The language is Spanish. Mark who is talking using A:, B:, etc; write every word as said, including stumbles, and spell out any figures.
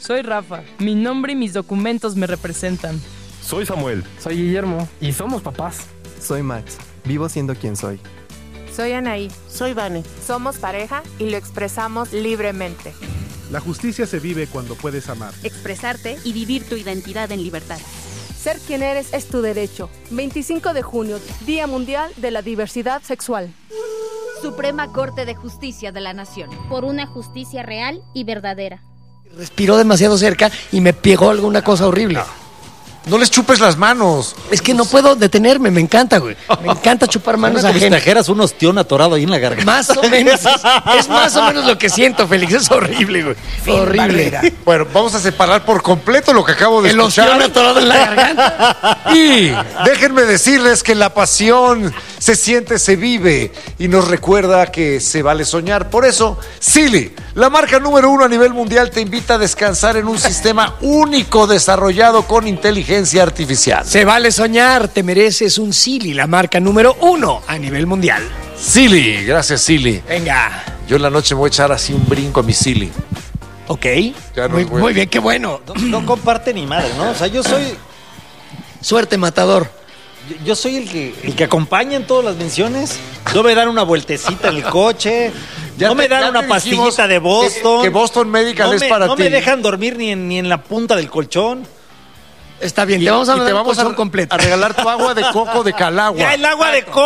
A: Soy Rafa. Mi nombre y mis documentos me representan.
B: Soy Samuel.
C: Soy Guillermo y somos papás.
D: Soy Max. Vivo siendo quien soy.
E: Soy Anaí.
F: Soy Vane.
E: Somos pareja y lo expresamos libremente.
G: La justicia se vive cuando puedes amar.
H: Expresarte y vivir tu identidad en libertad.
I: Ser quien eres es tu derecho. veinticinco de junio, Día Mundial de la Diversidad Sexual.
H: Suprema Corte de Justicia de la Nación.
J: Por una justicia real y verdadera.
K: Respiró demasiado cerca y me pegó alguna cosa horrible.
L: No. No les chupes las manos.
K: Es que no puedo detenerme, me encanta, güey. Me encanta chupar manos
M: ajenas.
K: ajenas.
M: Te trajeras un ostión atorado ahí en la garganta.
K: Más o menos. Es, es más o menos lo que siento, Félix. Es horrible, güey. Horrible.
L: Bueno, vamos a separar por completo lo que acabo de
K: El
L: escuchar.
K: ostión atorado en la garganta.
L: Y déjenme decirles que la pasión se siente, se vive y nos recuerda que se vale soñar. Por eso, Silly, la marca número uno a nivel mundial, te invita a descansar en un sistema único desarrollado con inteligencia artificial.
K: Se vale soñar, te mereces un Silly, la marca número uno a nivel mundial.
L: Silly, gracias Silly.
K: Venga.
L: Yo en la noche me voy a echar así un brinco a mi Silly.
K: Ok,
L: Ya
K: muy,
L: nos voy.
K: muy bien, qué bueno.
M: No, no comparte ni madre, ¿no? O sea, yo soy...
K: Suerte, matador.
M: Yo, yo soy el que, el que acompaña en todas las menciones. No me dan una vueltecita en el coche.
L: Ya
M: no
L: te-
M: me dan
L: ya
M: una
L: te dijimos
M: pastillita de Boston.
L: Que, que Boston Medical
M: no
L: es
M: me,
L: para
M: no
L: ti.
M: me dejan dormir ni en, ni en la punta del colchón.
K: Está bien,
L: Y-
K: te vamos a
L: y
K: dar
L: te
K: un
L: vamos
K: colchón
L: a,
K: completo.
L: a regalar tu agua de coco de Calagua.
M: Ya el agua de coco.